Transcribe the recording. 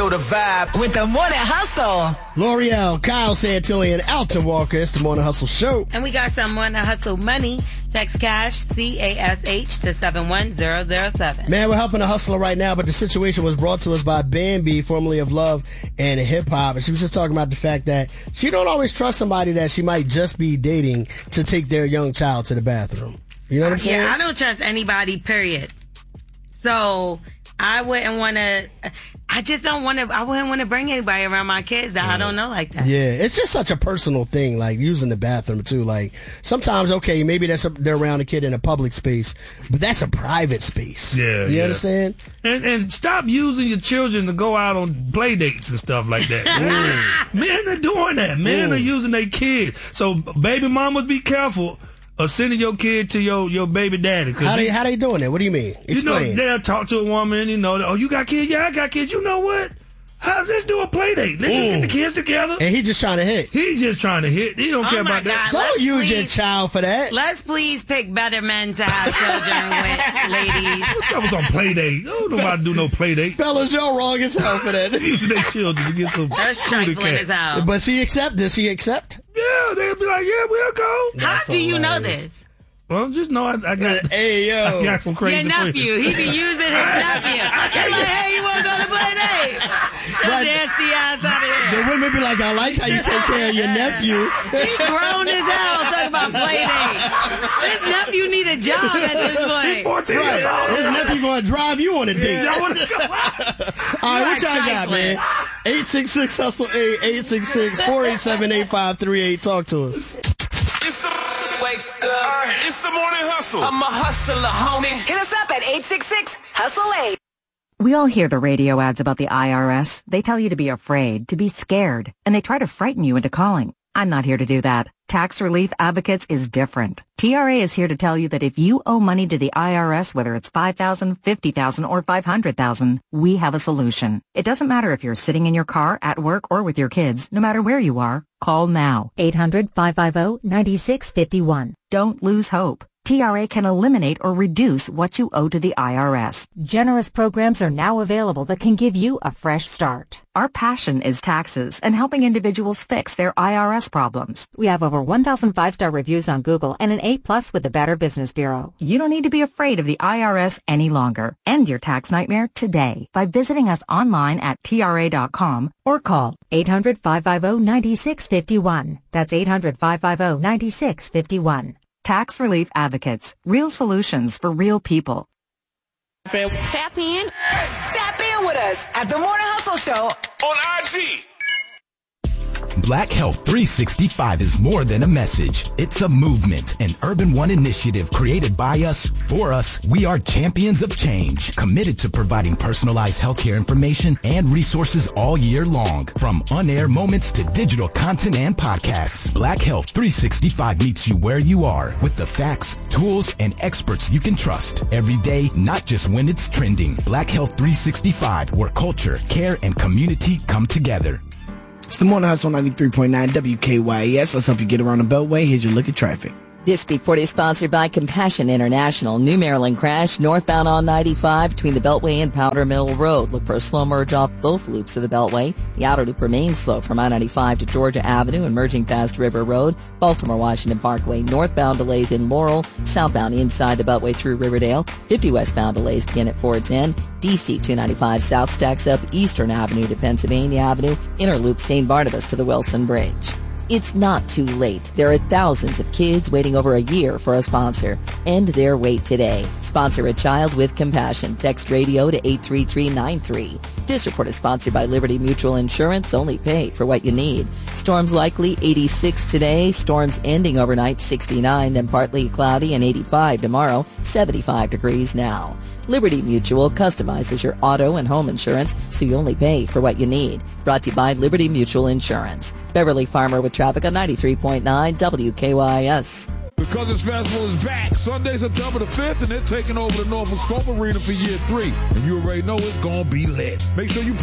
the vibe. With the Morning Hustle. L'Oreal, Kyle Santilli, and Alta Walker. It's the Morning Hustle Show. And we got some Morning Hustle money. Text CASH, CASH, to 71007. Man, we're helping a hustler right now, but the situation was brought to us by Bambi, formerly of Love and Hip Hop. And she was just talking about the fact that she don't always trust somebody that she might just be dating to take their young child to the bathroom. You know what I'm saying? Yeah, I don't trust anybody, period. So I wouldn't want to... I wouldn't want to bring anybody around my kids that I don't know like that. Yeah, it's just such a personal thing, like using the bathroom too. Like sometimes, okay, maybe they're around a kid in a public space, but that's a private space. Yeah, you understand? And stop using your children to go out on play dates and stuff like that. Men are doing that. Men are using their kids. So baby mamas, be careful of sending your kid to your baby daddy. How they doing it? What do you mean? Explain. They'll talk to a woman, oh, you got kids? Yeah, I got kids. You know what? Let's do a play date. Let's just get the kids together. And he just trying to hit. He's just trying to hit. He don't care about that. Don't use your child for that. Let's please pick better men to have children with, ladies. That was on play date. Don't nobody do no play date. Fellas, y'all wrong as hell for that. Using their children to get some. That's trifling as hell. But does she accept? Yeah, they'll be like, yeah, we'll go. How do you know this? Well, just know I got. Hey, yo. I got some crazy Your nephew. He be using his nephew. He's like, hey, you want to go to play date? Just nasty ass out of here. The women be like, I like how you take care of your nephew. He grown as hell talking about play date. His nephew need a job at this point. He's 14 years old. His nephew going to drive you on a date. Y'all want to go? All right, what y'all got, man? 866-HUSTLE-A, 866-487-8538. Talk to us. It's the Morning Hustle. I'm a hustler, homie. Hit us up at 866-HUSTLE-8. We all hear the radio ads about the IRS. They tell you to be afraid, to be scared, and they try to frighten you into calling. I'm not here to do that. Tax Relief Advocates is different. TRA is here to tell you that if you owe money to the IRS, whether it's $5,000, $50,000, or $500,000, we have a solution. It doesn't matter if you're sitting in your car, at work, or with your kids. No matter where you are, call now. 800-550-9651. Don't lose hope. TRA can eliminate or reduce what you owe to the IRS. Generous programs are now available that can give you a fresh start. Our passion is taxes and helping individuals fix their IRS problems. We have over 1,000 5-star reviews on Google and an A+ with the Better Business Bureau. You don't need to be afraid of the IRS any longer. End your tax nightmare today by visiting us online at TRA.com or call 800-550-9651. That's 800-550-9651. Tax Relief Advocates. Real solutions for real people. Tap in. Tap in with us at the Morning Hustle Show on IG. Black Health 365 is more than a message. It's a movement, an Urban One initiative created by us, for us. We are champions of change, committed to providing personalized healthcare information and resources all year long. From on-air moments to digital content and podcasts, Black Health 365 meets you where you are with the facts, tools, and experts you can trust. Every day, not just when it's trending. Black Health 365, where culture, care, and community come together. It's the Morning Hustle 93.9 WKYS. Let's help you get around the Beltway. Here's your look at traffic. This report is sponsored by Compassion International. New Maryland crash northbound on 95 between the Beltway and Powder Mill Road. Look for a slow merge off both loops of the Beltway. The outer loop remains slow from I-95 to Georgia Avenue and merging past River Road. Baltimore-Washington Parkway northbound delays in Laurel. Southbound inside the Beltway through Riverdale. 50 westbound delays begin at 410. DC 295 south stacks up Eastern Avenue to Pennsylvania Avenue. Inner loop St. Barnabas to the Wilson Bridge. It's not too late. There are thousands of kids waiting over a year for a sponsor. End their wait today. Sponsor a child with compassion. Text radio to 83393. This report is sponsored by Liberty Mutual Insurance. Only pay for what you need. Storms likely 86 today. Storms ending overnight 69, then partly cloudy and 85 tomorrow. 75 degrees now. Liberty Mutual customizes your auto and home insurance so you only pay for what you need. Brought to you by Liberty Mutual Insurance. Beverly Farmer with traffic on 93.9 WKYS. Because this festival is back Sunday, September the 5th, and they're taking over the Norfolk Scope Arena for year 3. And you already know it's going to be lit. Make sure you